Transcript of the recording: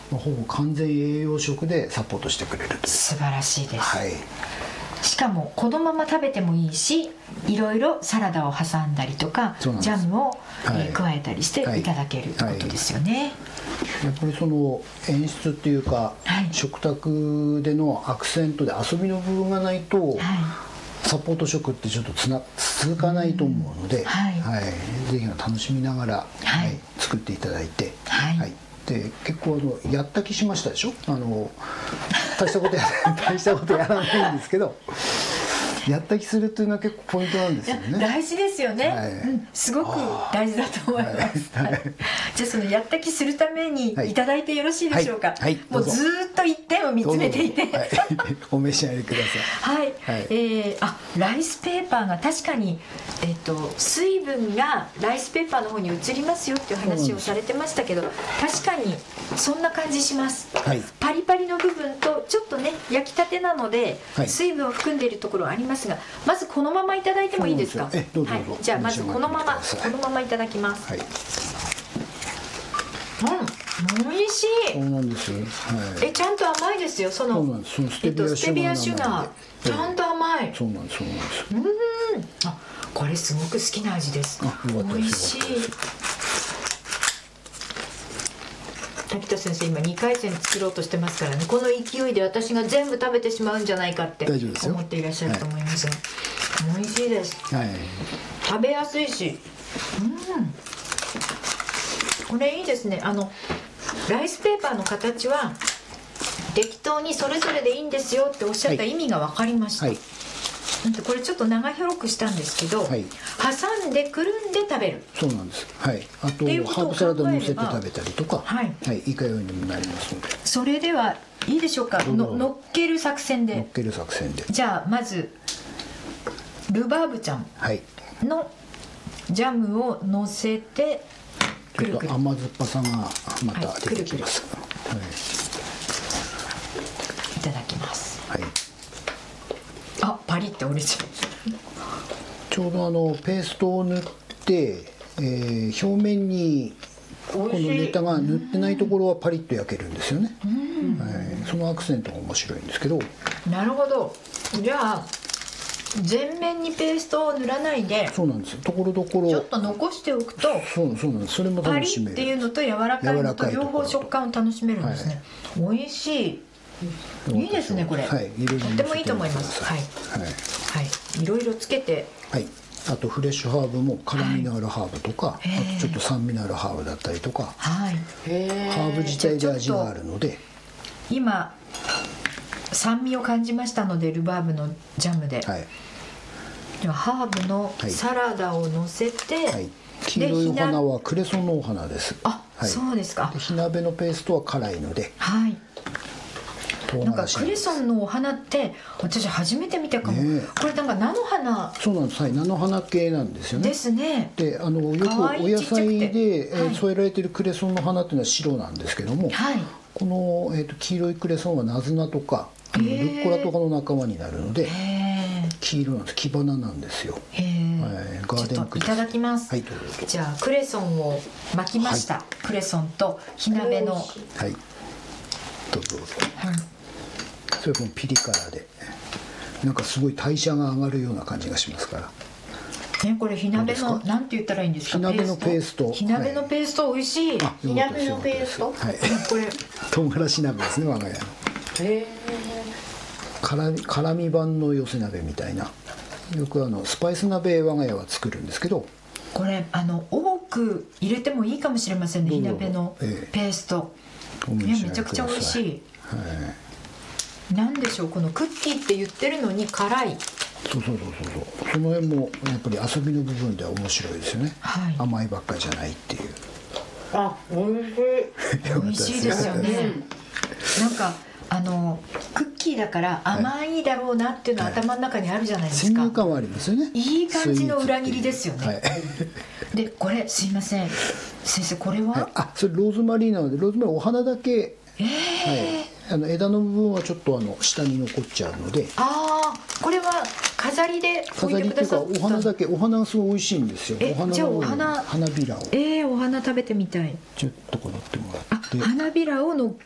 ほぼ完全栄養食でサポートしてくれる。 素晴らしいです、 はい、 しかもこのまま食べてもいいし、いろいろサラダを挟んだりとかジャムを、加えたりしていただけるってことですよね。 やっぱりその演出っていうか、食卓でのアクセントで遊びの部分がないと、サポート食ってちょっと続かないと思うので、ぜひ楽しみながら、作っていただいて、で結構やった気しましたでしょ。大したことやらないんですけど、やった気するというのは結構ポイントなんですよね。 大事ですよね、すごく大事だと思います。じゃあそのやった気するためにいただいてよろしいでしょうか。もうずっと一点を見つめていてお召し上がりください。 ライスペーパーが確かに、水分がライスペーパーの方に移りますよっていう話をされてましたけど、確かにそんな感じします、パリパリの部分とちょっとね焼きたてなので、水分を含んでいるところありますが、まずこのままいただいてもいいですか。じゃあまずこのままいただきます。美味しい。 そうなんですよ。 ちゃんと甘いですよ。そのステビアシュガー、ちゃんと甘い。 そうなんです。 これすごく好きな味です。美味しい。滝田先生今2回戦作ろうとしてますからね、この勢いで私が全部食べてしまうんじゃないかって思っていらっしゃると思いますが、美味しいです、食べやすいし、これいいですね。ライスペーパーの形は適当にそれぞれでいいんですよっておっしゃった意味が分かりました、これちょっと長広くしたんですけど、挟んでくるんで食べる。 そうなんです。あとハーブサラダを乗せて食べたりとか、いかようにもなりますので。 それではいいでしょうか。乗っける作戦で。じゃあまずルバーブちゃんのジャムを乗せてくるくる。 甘酸っぱさがまた出てきます。 いただきます。パリって折れちゃう。 ちょうどペーストを塗って、表面にこのネタが塗ってないところはパリッと焼けるんですよね。そのアクセントが面白いんですけど。 なるほど。じゃあ全面にペーストを塗らないで、 そうなんですよ。ところどころちょっと残しておくと、 そうなんです。それも楽しめる。 パリっていうのと柔らかいのと両方食感を楽しめるんですね。美味しい。いいですねこれ。とてもいいと思います。いろいろつけて。 あとフレッシュハーブも辛みのあるハーブとか、あとちょっと酸味のあるハーブだったりとか、ハーブ自体で味があるので。 今酸味を感じましたので、ルバーブのジャムで。ではハーブのサラダをのせて、 黄色いお花はクレソンのお花です。 そうですか。 火鍋のペーストは辛いので。 なんかクレソンのお花って私初めて見たかも。これなんか菜の花。 そうなんです。菜の花系なんですよね。 ですね。 でよくお野菜で添えられているクレソンの花っていうのは白なんですけども、この黄色いクレソンはナズナとかルッコラとかの仲間になるので黄色なんです。木花なんですよ。ガーデンクリス。 いただきます。じゃあクレソンを巻きました。クレソンと火鍋の。 どうぞ。それもピリ辛で、なんかすごい代謝が上がるような感じがしますから。 これ火鍋のなんて言ったらいいんですか。 火鍋のペースト。 火鍋のペースト美味しい。 火鍋のペースト。これ唐辛子鍋ですね、我が家の。辛み版の寄せ鍋みたいな。よくスパイス鍋我が家は作るんですけど。 これ多く入れてもいいかもしれませんね。火鍋のペースト。めちゃくちゃ美味しい。なんでしょう、このクッキーって言ってるのに辛い。 その辺もやっぱり遊びの部分では面白いですよね。甘いばっかりじゃないっていう。 美味しいですよね。なんかクッキーだから甘いだろうなっていうのは頭の中にあるじゃないですか。 先入観はありますよね。 いい感じの裏切りですよね。でこれすいません先生、これはそれローズマリーなので、ローズマリーお花だけ。枝の部分はちょっと下に残っちゃうので。 これは飾りで置いてくださった。お花だけ。お花がすごい美味しいんですよ。 じゃあ花びらを。 お花食べてみたい。 ちょっとこう乗ってもらって。 花びらを乗っ